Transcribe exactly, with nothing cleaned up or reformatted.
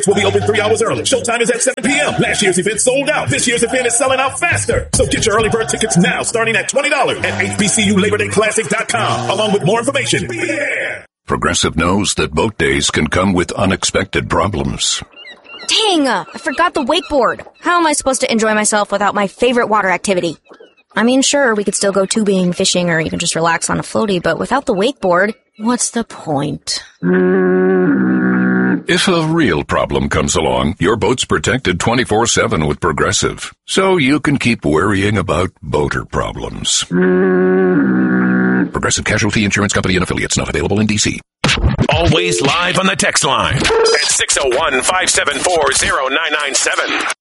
Will be open three hours early. Showtime is at seven p.m. Last year's event sold out. This year's event is selling out faster. So get your early bird tickets now, starting at twenty dollars at H B C U Labor Day Classic dot com, along with more information. Be there. Progressive knows that boat days can come with unexpected problems. Dang, uh, I forgot the wakeboard. How am I supposed to enjoy myself without my favorite water activity? I mean, sure, we could still go tubing, fishing, or even just relax on a floaty, but without the wakeboard, what's the point? If a real problem comes along, your boat's protected twenty-four seven with Progressive, so you can keep worrying about boater problems. Progressive Casualty Insurance Company and Affiliates, not available in D C. Always live on the text line at six oh one, five seven four, oh nine nine seven.